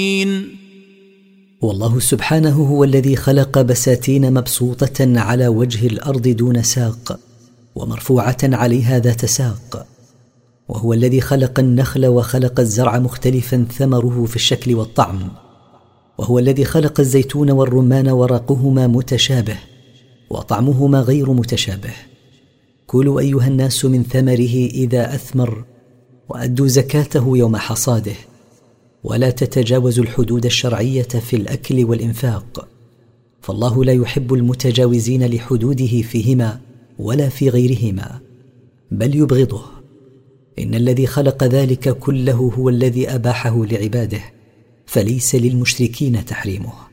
والله سبحانه هو الذي خلق بساتين مبسوطة على وجه الأرض دون ساق ومرفوعة عليها ذات ساق، وهو الذي خلق النخل وخلق الزرع مختلفا ثمره في الشكل والطعم، وهو الذي خلق الزيتون والرمان ورقهما متشابه وطعمهما غير متشابه. كلوا أيها الناس من ثمره إذا أثمر وأدوا زكاته يوم حصاده، ولا تتجاوزوا الحدود الشرعية في الأكل والإنفاق، فالله لا يحب المتجاوزين لحدوده فيهما ولا في غيرهما، بل يبغضه. إن الذي خلق ذلك كله هو الذي أباحه لعباده، فليس للمشركين تحريمه.